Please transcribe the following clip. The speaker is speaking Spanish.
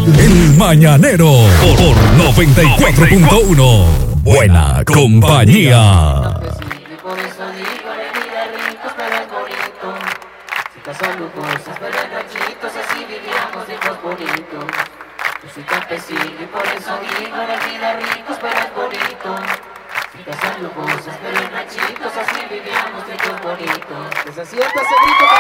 El Mañanero por 94.1. Buena compañía. Por eso digo, la vida es ricos, pero es bonito. Chicas son lujosas, pero en ranchitos así vivíamos ricos bonitos. Yo soy campesino y por eso digo, la vida es ricos, pero es bonito. Chicas son lujosas, pero en ranchitos así vivíamos ricos bonitos. Que se sienta ese grito